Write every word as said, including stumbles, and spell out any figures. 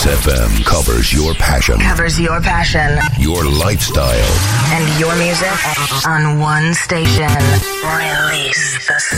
Release F M covers your passion. Covers your passion. Your lifestyle. And your music on one station. Release the